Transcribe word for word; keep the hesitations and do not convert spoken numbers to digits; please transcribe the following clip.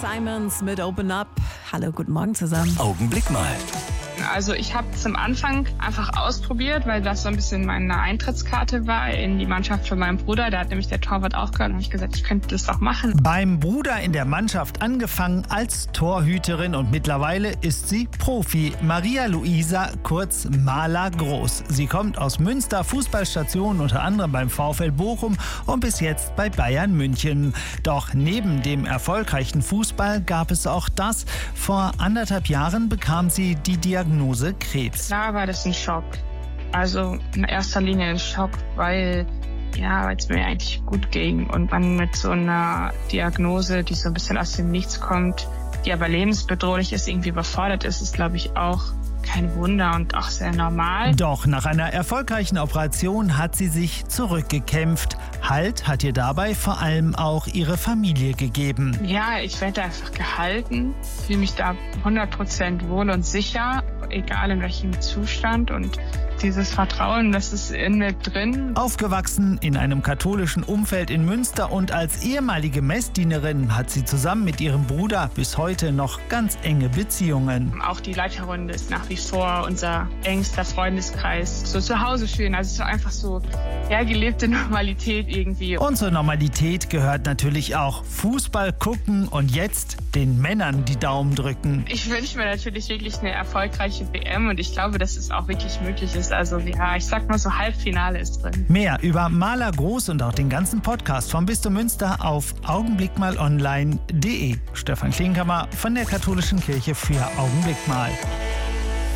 Simons mit Open Up. Hallo, guten Morgen zusammen. Augenblick mal. Also ich habe zum Anfang einfach ausprobiert, weil das so ein bisschen meine Eintrittskarte war in die Mannschaft von meinem Bruder. Da hat nämlich der Torwart aufgehört und ich gesagt, ich könnte das doch machen. Beim Bruder in der Mannschaft angefangen als Torhüterin und mittlerweile ist sie Profi. Maria Luisa, kurz Mala Groß. Sie kommt aus Münster, Fußballstation unter anderem beim VfL Bochum und bis jetzt bei Bayern München. Doch neben dem erfolgreichen Fußball gab es auch das. Vor anderthalb Jahren bekam sie die Diagnose Krebs. Klar war das ein Schock. Also in erster Linie ein Schock, weil ja, weil es mir eigentlich gut ging und man mit so einer Diagnose, die so ein bisschen aus dem Nichts kommt, die aber lebensbedrohlich ist, irgendwie überfordert ist, ist, glaube ich, auch kein Wunder und auch sehr normal. Doch nach einer erfolgreichen Operation hat sie sich zurückgekämpft. Halt hat ihr dabei vor allem auch ihre Familie gegeben. Ja, ich werde einfach gehalten, fühle mich da hundert Prozent wohl und sicher, egal in welchem Zustand, und dieses Vertrauen, das ist in mir drin. Aufgewachsen in einem katholischen Umfeld in Münster und als ehemalige Messdienerin hat sie zusammen mit ihrem Bruder bis heute noch ganz enge Beziehungen. Auch die Leiterrunde ist nach wie vor unser engster Freundeskreis. So zu Hause schön, also so einfach so hergelebte Normalität irgendwie. Und zur Normalität gehört natürlich auch Fußball gucken und jetzt den Männern die Daumen drücken. Ich wünsche mir natürlich wirklich eine erfolgreiche W M und ich glaube, dass es auch wirklich möglich ist. Also ja, ich sag mal so, Halbfinale ist drin. Mehr über Mala Groß und auch den ganzen Podcast vom Bistum Münster auf augenblickmalonline punkt de. Stefan Klinkhammer von der Katholischen Kirche für Augenblick mal.